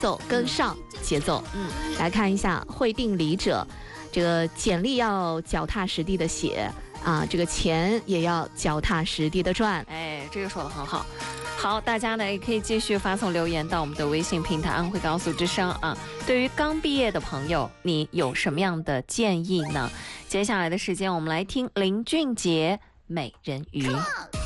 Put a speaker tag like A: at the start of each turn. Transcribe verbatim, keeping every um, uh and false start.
A: 奏跟上节奏。嗯，来看一下会定理者，这个简历要脚踏实地的写啊，这个钱也要脚踏实地的赚。
B: 哎，这个说的很好。好，大家呢也可以继续发送留言到我们的微信平台安徽高速之声啊。对于刚毕业的朋友，你有什么样的建议呢？接下来的时间，我们来听林俊杰《美人鱼》。